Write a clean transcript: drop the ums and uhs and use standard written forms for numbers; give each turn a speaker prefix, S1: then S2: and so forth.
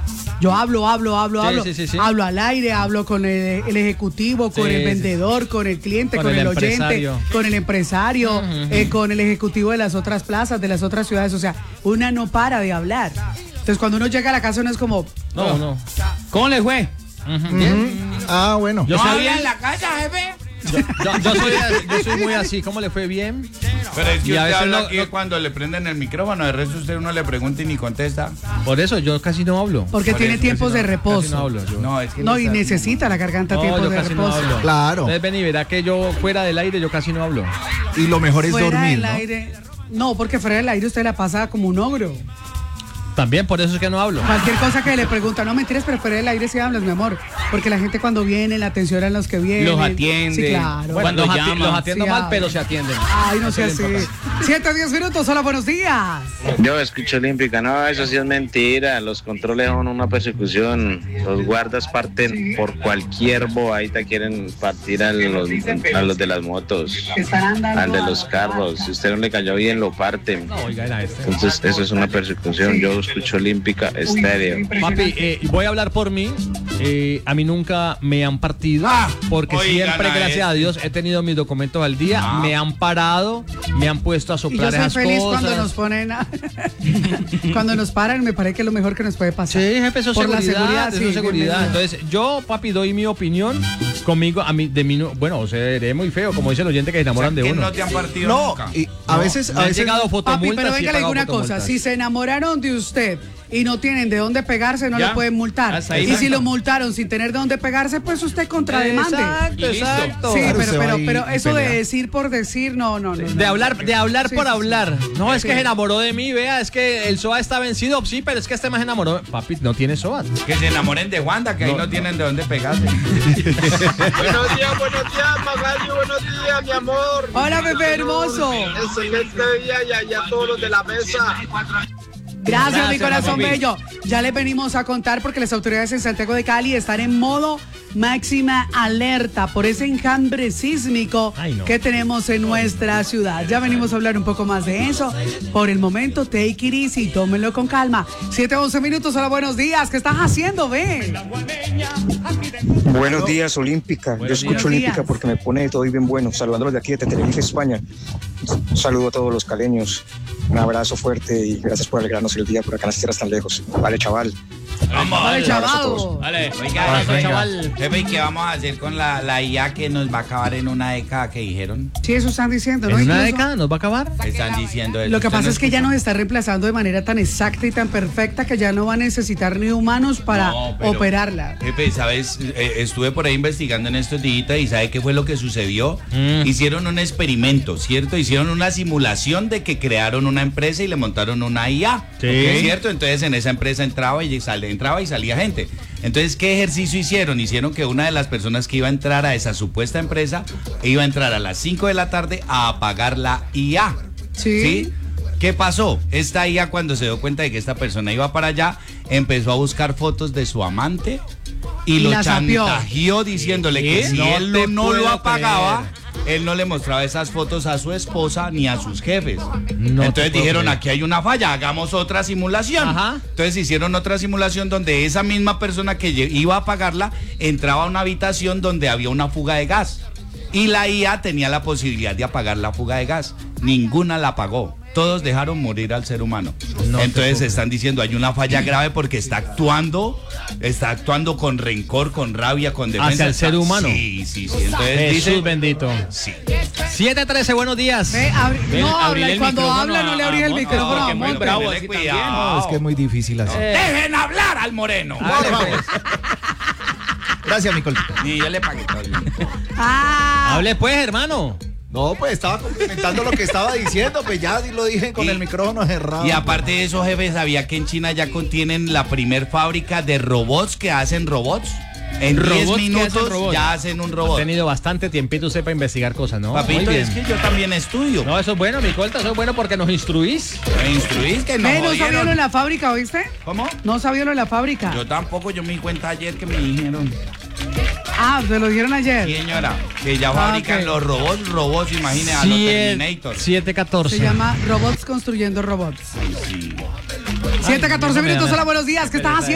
S1: Yo hablo.
S2: Sí.
S1: Hablo al aire, hablo con el ejecutivo, con el vendedor, con el cliente, con el oyente, con el empresario, con el ejecutivo de las otras plazas, de las otras ciudades. O sea, una no para de hablar. Entonces, cuando uno llega a la casa, uno es como...
S2: No. ¿Cómo le fue? Bien.
S3: Ah, bueno.
S2: Yo soy
S4: en la casa, jefe.
S2: Yo soy muy así. ¿Cómo le fue? Bien.
S4: Pero es que
S2: Y a
S4: usted
S2: veces
S4: habla
S2: no-
S4: aquí
S2: no-
S4: cuando le prenden el micrófono, de resto usted uno le pregunta y ni contesta.
S2: Por eso yo casi no hablo.
S1: Porque
S4: Por
S1: tiene
S4: eso,
S1: tiempos de
S2: Casi no
S1: reposo.
S2: hablo yo.
S4: No, es que
S1: No,
S4: le
S1: y
S4: está-
S1: necesita la garganta
S2: No,
S1: tiempos
S2: yo
S1: de
S2: casi no
S1: reposo.
S2: hablo.
S3: Claro.
S2: Entonces ven y verá que yo fuera del aire yo casi no hablo.
S3: Y lo mejor es
S1: Fuera
S3: dormir,
S1: del
S3: ¿no?
S1: aire. No, porque fuera del aire usted la pasa como un ogro.
S2: También por eso es que no hablo.
S1: Cualquier cosa que le preguntan, no mentiras, pero fuera del aire sí hablas, mi amor. Porque la gente cuando viene, la atención a los que vienen.
S4: Los atiende.
S1: Sí, claro.
S2: Bueno,
S4: Cuando
S2: los
S4: llaman.
S2: atiendo
S1: Sí,
S2: mal,
S1: habla.
S2: pero se atienden.
S1: Ay, no
S2: Eso
S1: sea
S2: es
S1: así.
S2: lo importante.
S1: 7-10 minutos, hola, buenos días.
S5: Yo escucho Olímpica, no, eso sí es mentira, los controles son una persecución, los guardas parten por cualquier bobadita, quieren partir a los de las motos, al de los carros, si usted no le cayó bien lo parten,
S2: No, oiga, era este.
S5: entonces eso es una persecución, yo escucho Olímpica estéreo.
S2: Papi, voy a hablar por mí. A mí nunca me han partido porque
S4: oigan
S2: siempre,
S4: a
S2: gracias a
S4: este.
S2: Dios, he tenido mis documentos al día. Me han parado, me han puesto a
S1: Y yo
S2: soplar
S1: soy
S2: esas
S1: feliz
S2: cosas.
S1: cuando nos ponen cuando nos paran, me parece que es lo mejor que nos puede pasar.
S2: Sí, jefe, eso es
S1: Por
S2: seguridad.
S1: la seguridad,
S2: Eso
S1: sí,
S2: es seguridad.
S1: bienvenido.
S2: Entonces, yo, papi, doy mi opinión conmigo. A mí, de mí no. Bueno, seré muy feo, como dice el oyente que se enamoran de
S4: que
S2: uno.
S4: no te han partido
S3: No,
S4: nunca.
S3: y a veces...
S2: Me han llegado
S1: Papi,
S2: fotomultas.
S1: pero
S2: y he
S1: venga, le digo
S2: pagado
S1: una cosa,
S2: fotomultas.
S1: si se enamoraron de usted y no tienen de dónde pegarse, no
S2: Ya.
S1: le pueden multar.
S2: Hasta ahí.
S1: Y si lo multaron sin tener de dónde pegarse, pues usted contrademande.
S2: Exacto.
S1: Sí,
S3: Claro, se va ahí
S1: pero
S3: y
S1: eso de
S3: pelea.
S1: decir por decir, no.
S2: De hablar
S1: Sí,
S2: por
S1: sí,
S2: hablar. No, es que
S1: Sí.
S2: se enamoró de mí, vea, es que el SOA está vencido. Sí, pero es que este más enamoró. Papi, no tiene SOA.
S4: Que se enamoren de Wanda, que ahí no tienen de dónde pegarse.
S6: Buenos días, Magalio, buenos días, mi amor.
S1: Hola, bebé hermoso.
S6: Excelente día y a todos los de la mesa.
S1: Gracias, mi
S2: Gracias,
S1: corazón
S2: papi.
S1: bello. Ya les venimos a contar porque las autoridades en Santiago de Cali están en modo máxima alerta por ese enjambre sísmico
S2: Ay, no.
S1: que tenemos en nuestra ciudad. Ya venimos a hablar un poco más de eso. Por el momento, take it easy, tómenlo con calma. 7-11 minutos, hola, buenos días. ¿Qué estás haciendo, ven?
S7: Buenos días, Olímpica. Yo
S2: Buenos
S7: escucho
S1: días.
S7: Olímpica porque me pone todo bien bueno. Saludándolos de aquí de Tenerife, España. Un saludo a todos los caleños. Un abrazo fuerte y gracias por alegrarnos el día por acá en las tierras tan lejos. Vale, chaval.
S4: Vamos,
S1: Vale,
S7: Un abrazo a
S1: chaval.
S7: todos.
S4: Vale,
S2: Abrazo,
S4: oiga,
S2: chaval.
S4: jefe, ¿y qué vamos a hacer con la IA que nos va a acabar en una década que dijeron?
S1: Sí, eso están diciendo, ¿no?
S2: ¿En una
S1: Incluso-
S2: década nos va a acabar?
S4: Están diciendo eso.
S1: Lo que
S4: ¿Usted
S1: pasa
S4: no
S1: es que ya
S4: escuchó?
S1: nos está reemplazando de manera tan exacta y tan perfecta que ya no va a necesitar ni humanos para
S4: No, pero,
S1: operarla.
S4: Jefe, ¿sabes? Estuve por ahí investigando en estos días y ¿sabe qué fue lo que sucedió? Hicieron un experimento, ¿cierto? Hicieron una simulación de que crearon una empresa y le montaron una IA.
S2: Sí.
S4: ¿Cierto? Entonces en esa empresa entraba y salía gente. Entonces, ¿qué ejercicio hicieron? Hicieron que una de las personas que iba a entrar a esa supuesta empresa iba a entrar a las 5 de la tarde a apagar la IA.
S1: Sí.
S4: ¿Qué pasó? Esta IA, cuando se dio cuenta de que esta persona iba para allá, empezó a buscar fotos de su amante y
S1: Y
S4: lo
S1: la sapió.
S4: chantajeó diciéndole que si
S2: No
S4: él
S2: te
S4: no lo
S2: puedo
S4: apagaba,
S2: creer.
S4: él no le mostraba esas fotos a su esposa ni a sus jefes.
S2: No te
S4: Entonces
S2: puedo
S4: dijeron,
S2: creer.
S4: aquí hay una falla, hagamos otra simulación.
S2: Ajá.
S4: Entonces hicieron otra simulación donde esa misma persona que iba a apagarla entraba a una habitación donde había una fuga de gas. Y la IA tenía la posibilidad de apagar la fuga de gas. Ninguna la apagó. Todos dejaron morir al ser humano.
S2: No te
S4: Entonces
S2: puedo
S4: están diciendo, hay una falla grave porque está actuando con rencor, con rabia, con defensa.
S2: Hacia el ser humano.
S4: Sí. Entonces
S2: Jesús
S4: dice,
S2: bendito.
S4: sí.
S2: 7:13, buenos días.
S1: Ve,
S2: Ven,
S1: no habla
S2: abrile
S1: y
S2: el
S1: cuando
S2: micrófono
S1: habla no le abrí el
S2: Monte,
S1: micrófono a
S2: porque muy
S1: Monte.
S2: bravo
S4: Tenle
S2: así
S4: cuidado.
S3: Es que es muy difícil así.
S4: Dejen hablar al moreno.
S2: Dale, pues.
S3: Gracias, Nicole.
S4: Y yo le pagué todo.
S1: Ah,
S2: Hable pues, hermano.
S3: No, pues estaba complementando lo que estaba diciendo, pues ya lo dije con
S4: Y-
S3: el micrófono cerrado.
S4: Y aparte de eso, jefe, ¿sabía que en China ya contienen la primer fábrica de robots que hacen robots? En 10
S2: Robots que
S4: minutos
S2: hacen robots.
S4: ya hacen un
S2: Ha
S4: robot.
S2: tenido bastante tiempito usted para investigar cosas, ¿no?
S4: Papito,
S2: Muy bien.
S4: es que yo también estudio.
S2: No, eso es bueno, mi corta, eso es bueno porque nos instruís.
S4: Me instruís que no
S1: ve, no sabía
S4: jodieron.
S1: lo de la fábrica, ¿oíste?
S4: ¿Cómo?
S1: No sabía lo de la fábrica.
S4: Yo tampoco, yo me di cuenta ayer que me dijeron.
S1: Ah, se lo dijeron ayer.
S4: Sí, señora, que ya fabrican
S1: ok.
S4: los robots, imagine, a los Terminator.
S2: 7:14.
S1: Se llama Robots Construyendo Robots.
S4: Sí.
S1: 7-14 minutos, hola, buenos días. ¿Qué estás haciendo?